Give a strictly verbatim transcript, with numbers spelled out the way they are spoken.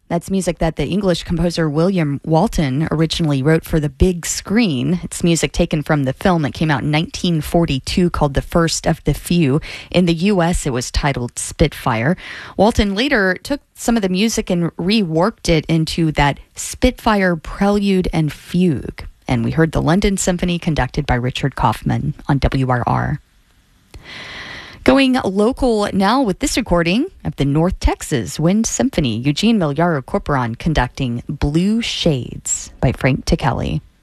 That's music that the English composer William Walton originally wrote for the big screen. It's music taken from the film that came out in nineteen forty-two called The First of the Few. In the U S, it was titled Spitfire. Walton later took some of the music and reworked it into that Spitfire Prelude and Fugue. And we heard the London Symphony conducted by Richard Kaufman on W R R. Going local now with this recording of the North Texas Wind Symphony, Eugene Migliaro Corporon conducting Blue Shades by Frank Ticelli.